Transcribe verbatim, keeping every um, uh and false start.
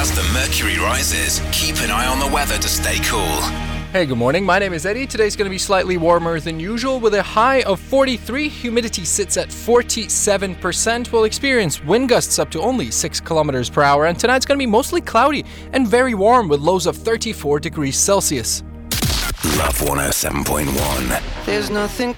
As the mercury rises, keep an eye on the weather to stay cool. Hey, good morning. My name is Eddie. Today's going to be slightly warmer than usual with a high of forty-three. Humidity sits at forty-seven percent. We'll experience wind gusts up to only six kilometers per hour. And tonight's going to be mostly cloudy and very warm with lows of thirty-four degrees Celsius. Love one oh seven point one. There's nothing